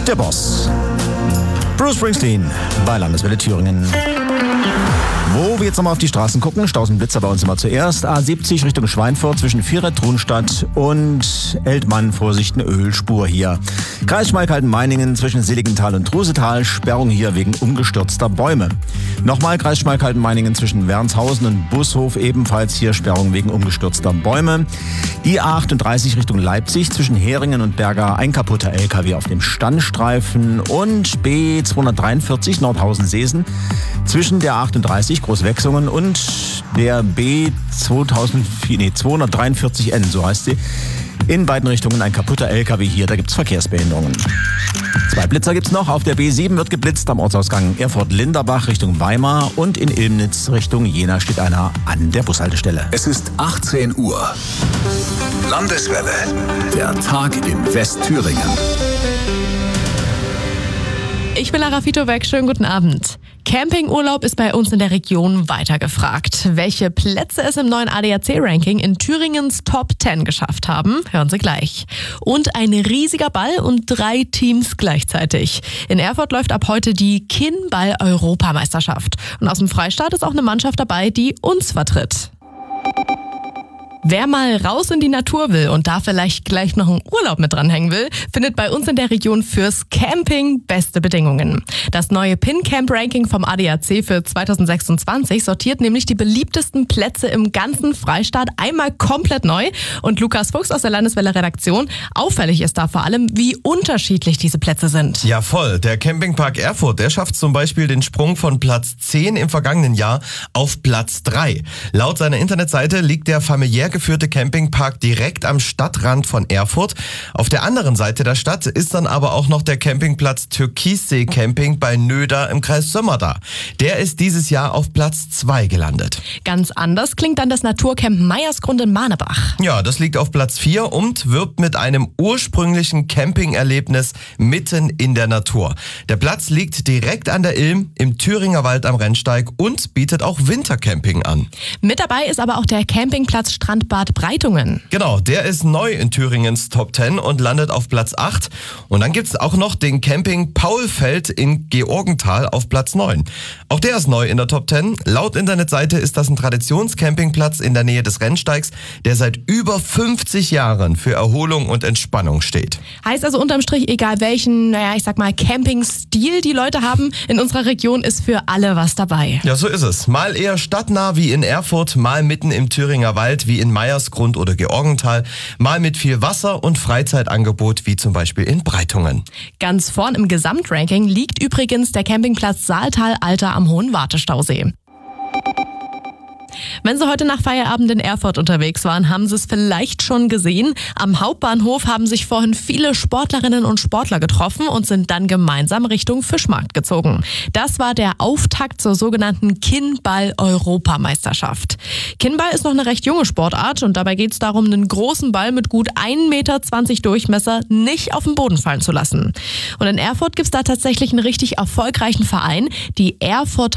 Der Boss. Bruce Springsteen bei Landeswelle Thüringen. Wo wir jetzt nochmal auf die Straßen gucken, Stausenblitzer bei uns immer zuerst. A70 Richtung Schweinfurt zwischen Vierer-Trunstadt und Eltmann. Vorsicht, eine Ölspur hier. Kreis Schmalkalden-Meiningen zwischen Seligenthal und Trusetal. Sperrung hier wegen umgestürzter Bäume. Nochmal Kreis Schmalkalden-Meiningen zwischen Wernshausen und Bushof. Ebenfalls hier Sperrung wegen umgestürzter Bäume. Die A38 Richtung Leipzig zwischen Heringen und Berga. Ein kaputter LKW auf dem Standstreifen. Und B243 Nordhausen-Seesen zwischen der 38 Großwechsungen und der B243N, so heißt sie. In beiden Richtungen ein kaputter LKW hier, da gibt's Verkehrsbehinderungen. 2 Blitzer gibt's noch. Auf der B7 wird geblitzt am Ortsausgang Erfurt-Linderbach Richtung Weimar und in Ilmnitz Richtung Jena steht einer an der Bushaltestelle. Es ist 18 Uhr. Landeswelle. Der Tag in Westthüringen. Ich bin Lara Fitobeck, schönen guten Abend. Campingurlaub ist bei uns in der Region weiter gefragt. Welche Plätze es im neuen ADAC-Ranking in Thüringens Top 10 geschafft haben, hören Sie gleich. Und ein riesiger Ball und 3 Teams gleichzeitig. In Erfurt läuft ab heute die Kinnball-Europameisterschaft. Und aus dem Freistaat ist auch eine Mannschaft dabei, die uns vertritt. Wer mal raus in die Natur will und da vielleicht gleich noch einen Urlaub mit dranhängen will, findet bei uns in der Region fürs Camping beste Bedingungen. Das neue Pin-Camp-Ranking vom ADAC für 2026 sortiert nämlich die beliebtesten Plätze im ganzen Freistaat einmal komplett neu. Und Lukas Fuchs aus der Landeswelle-Redaktion, auffällig ist da vor allem, wie unterschiedlich diese Plätze sind. Ja, voll. Der Campingpark Erfurt, der schafft zum Beispiel den Sprung von Platz 10 im vergangenen Jahr auf Platz 3. Laut seiner Internetseite liegt der familiär geführte Campingpark direkt am Stadtrand von Erfurt. Auf der anderen Seite der Stadt ist dann aber auch noch der Campingplatz Türkissee Camping bei Nöder im Kreis Sömmer da. Der ist dieses Jahr auf Platz 2 gelandet. Ganz anders klingt dann das Naturcamp Meiersgrund in Manebach. Ja, das liegt auf Platz 4 und wirbt mit einem ursprünglichen Campingerlebnis mitten in der Natur. Der Platz liegt direkt an der Ilm im Thüringer Wald am Rennsteig und bietet auch Wintercamping an. Mit dabei ist aber auch der Campingplatz Strandbad Breitungen. Genau, der ist neu in Thüringens Top 10 und landet auf Platz 8. Und dann gibt's auch noch den Camping Paulfeld in Georgenthal auf Platz 9. Auch der ist neu in der Top 10. Laut Internetseite ist das ein Traditionscampingplatz in der Nähe des Rennsteigs, der seit über 50 Jahren für Erholung und Entspannung steht. Heißt also unterm Strich, egal welchen, Campingstil die Leute haben, in unserer Region ist für alle was dabei. Ja, so ist es. Mal eher stadtnah wie in Erfurt, mal mitten im Thüringer Wald wie in Meiersgrund oder Georgenthal, mal mit viel Wasser und Freizeitangebot wie zum Beispiel in Breitungen. Ganz vorn im Gesamtranking liegt übrigens der Campingplatz Saaltal-Alter am Hohen Wartestausee. Wenn Sie heute nach Feierabend in Erfurt unterwegs waren, haben Sie es vielleicht schon gesehen. Am Hauptbahnhof haben sich vorhin viele Sportlerinnen und Sportler getroffen und sind dann gemeinsam Richtung Fischmarkt gezogen. Das war der Auftakt zur sogenannten Kinnball-Europameisterschaft. Kinnball ist noch eine recht junge Sportart und dabei geht es darum, einen großen Ball mit gut 1,20 Meter Durchmesser nicht auf den Boden fallen zu lassen. Und in Erfurt gibt es da tatsächlich einen richtig erfolgreichen Verein, die Erfurter